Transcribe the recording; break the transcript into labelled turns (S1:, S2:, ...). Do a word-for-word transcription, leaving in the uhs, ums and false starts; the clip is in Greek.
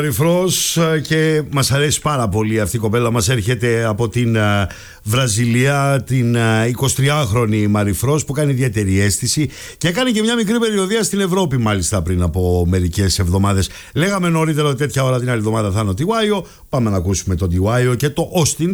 S1: Μαριφρός, και μας αρέσει πάρα πολύ αυτή η κοπέλα. Μας έρχεται από την uh, Βραζιλία, την uh, εικοσιτριάχρονη Μαριφρός, που κάνει ιδιαίτερη αίσθηση και έκανε και μια μικρή περιοδεία στην Ευρώπη, μάλιστα πριν από μερικές εβδομάδες. Λέγαμε νωρίτερα ότι τέτοια ώρα την άλλη εβδομάδα θα είναι ο Τιουάιο. Πάμε να ακούσουμε τον Τιουάιο και το Austin.